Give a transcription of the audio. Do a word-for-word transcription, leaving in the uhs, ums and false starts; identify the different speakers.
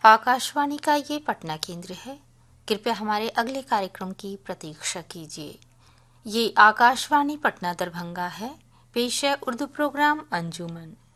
Speaker 1: आकाशवाणी का ये पटना केंद्र है। कृपया हमारे अगले कार्यक्रम की प्रतीक्षा कीजिए। ये आकाशवाणी पटना दरभंगा है। पेश है उर्दू प्रोग्राम अंजुमन।